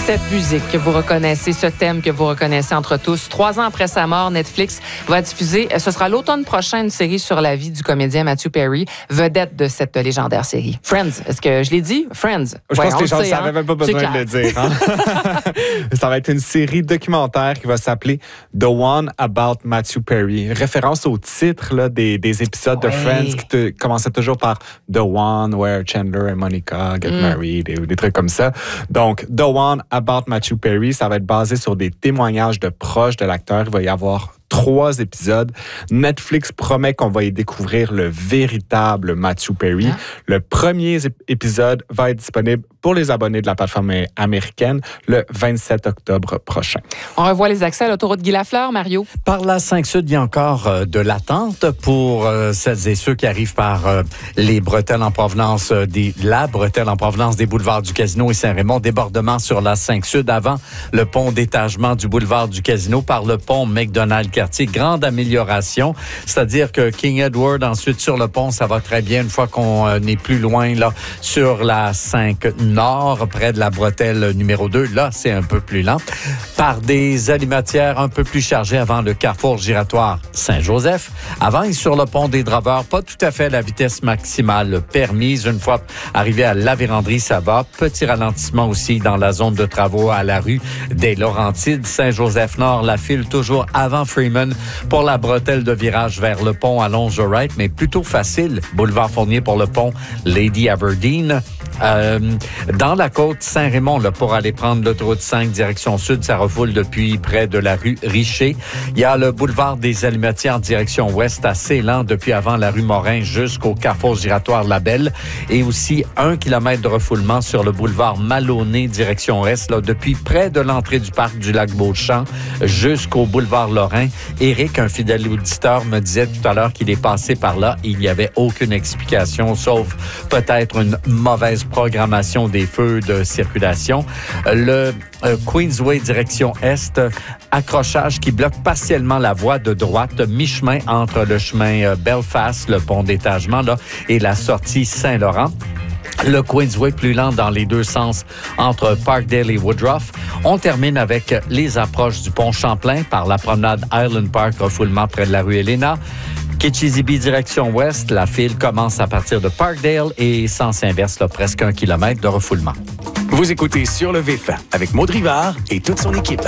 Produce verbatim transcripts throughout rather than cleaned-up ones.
Cette musique que vous reconnaissez, ce thème que vous reconnaissez entre tous. Trois ans après sa mort, Netflix va diffuser, ce sera l'automne prochain, une série sur la vie du comédien Matthew Perry, vedette de cette légendaire série. Friends, est-ce que je l'ai dit? Friends. Je ouais, pense que les gens ne sait, savaient hein? même pas besoin de le dire. Hein? Ça va être une série documentaire qui va s'appeler The One About Matthew Perry. Référence au titre là, des, des épisodes ouais. de Friends qui te, commençaient toujours par The One Where Chandler et Monica get mm. married, et des trucs comme ça. Donc, The One About Matthew Perry, ça va être basé sur des témoignages de proches de l'acteur. Il va y avoir trois épisodes. Netflix promet qu'on va y découvrir le véritable Matthew Perry. Hein? Le premier épisode va être disponible pour les abonnés de la plateforme américaine le vingt-sept octobre prochain. On revoit les accès à l'autoroute Guy Lafleur, Mario. Par la cinq Sud, il y a encore euh, de l'attente pour euh, celles et ceux qui arrivent par euh, les bretelles en provenance euh, des la bretelle en provenance des boulevards du Casino et Saint-Raymond. Débordement sur la cinq Sud avant le pont d'étagement du boulevard du Casino par le pont McDonald quartier. Grande amélioration, c'est-à-dire que King Edward, ensuite sur le pont, ça va très bien une fois qu'on euh, n'est plus loin là sur la cinq Nord, près de la bretelle numéro deux. Là, c'est un peu plus lent. Par des alimatières un peu plus chargées avant le carrefour giratoire Saint-Joseph. Avant et sur le pont des Draveurs, pas tout à fait la vitesse maximale permise. Une fois arrivé à la Vérandrie, ça va. Petit ralentissement aussi dans la zone de travaux à la rue des Laurentides. Saint-Joseph-Nord, la file toujours avant Freeman pour la bretelle de virage vers le pont à Longe-Wright, mais plutôt facile. Boulevard Fournier pour le pont Lady Aberdeen. Euh, dans la côte Saint-Raymond, là, pour aller prendre l'autoroute cinq direction sud, ça refoule depuis près de la rue Richer. Il y a le boulevard des Alimatières direction ouest, assez lent depuis avant la rue Morin jusqu'au carrefour giratoire Labelle, et aussi un kilomètre de refoulement sur le boulevard Maloney direction est, là, depuis près de l'entrée du parc du lac Beauchamp jusqu'au boulevard Lorrain. Éric, un fidèle auditeur, me disait tout à l'heure qu'il est passé par là. Il n'y avait aucune explication, sauf peut-être une mauvaise programmation des feux de circulation. Le euh, Queensway direction Est, accrochage qui bloque partiellement la voie de droite, mi-chemin entre le chemin euh, Belfast, le pont d'étagement, là, et la sortie Saint-Laurent. Le Queensway plus lent dans les deux sens entre Parkdale et Woodruff. On termine avec les approches du pont Champlain par la promenade Highland Park, refoulement près de la rue Helena. Kitchissippi direction ouest, la file commence à partir de Parkdale et sens inverse, là, presque un kilomètre de refoulement. Vous écoutez Sur le Vif avec Maud Rivard et toute son équipe.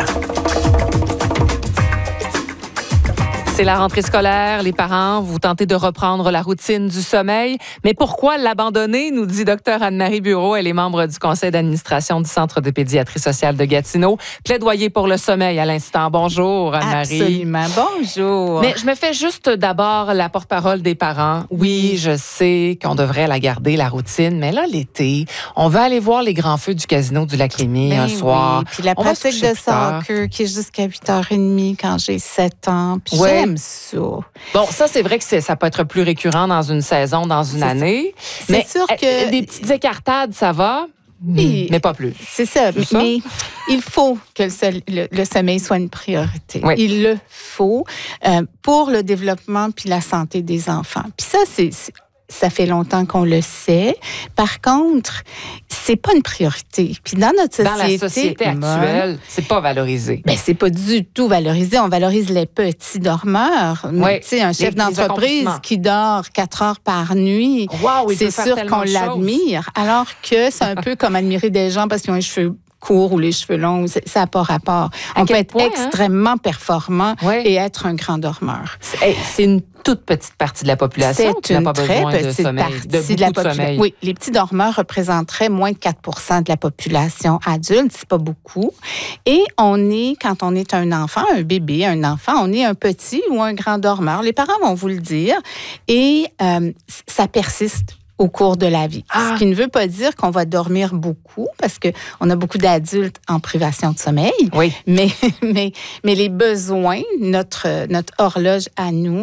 C'est la rentrée scolaire, les parents, vous tentez de reprendre la routine du sommeil. Mais pourquoi l'abandonner, nous dit Dr Anne-Marie Bureau. Elle est membre du conseil d'administration du Centre de pédiatrie sociale de Gatineau. Plaidoyer pour le sommeil à l'instant. Bonjour Anne-Marie. Absolument, bonjour. Mais je me fais juste d'abord la porte-parole des parents. Oui, je sais qu'on devrait la garder, la routine, mais là, l'été, on va aller voir les grands feux du casino du Lac-Lémy ben un soir. Oui. Puis la on pratique de soccer qui est jusqu'à huit heures trente quand j'ai sept ans. Puis ouais. j'aime ça. Bon, ça, c'est vrai que c'est, ça peut être plus récurrent dans une saison, dans une c'est année. C'est mais sûr que... Des petites écartades, ça va, oui, mais pas plus. C'est ça. C'est ça? Mais il faut que le, le, le sommeil soit une priorité. Oui. Il le faut euh, pour le développement puis la santé des enfants. Puis ça, c'est... c'est ça fait longtemps qu'on le sait. Par contre, c'est pas une priorité. Puis dans notre société, dans la société actuelle, c'est pas valorisé. Ben c'est pas du tout valorisé. On valorise les petits dormeurs. Oui. Tu sais, un chef les, d'entreprise les qui dort quatre heures par nuit, wow, c'est sûr qu'on l'admire. Alors que c'est un peu comme admirer des gens parce qu'ils ont les cheveux courts ou les cheveux longs, ça n'a pas rapport. On peut être point, extrêmement hein? performant oui. et être un grand dormeur. C'est, c'est une toute petite partie de la population c'est qui n'a pas très besoin petite de sommeil, partie de beaucoup de la de population. sommeil. Oui, les petits dormeurs représenteraient moins de quatre pour cent de la population adulte, c'est pas beaucoup. Et on est, quand on est un enfant, un bébé, un enfant, on est un petit ou un grand dormeur. Les parents vont vous le dire. Et euh, ça persiste au cours de la vie. Ah. Ce qui ne veut pas dire qu'on va dormir beaucoup, parce qu'on a beaucoup d'adultes en privation de sommeil. Oui. Mais, mais, mais les besoins, notre, notre horloge à nous,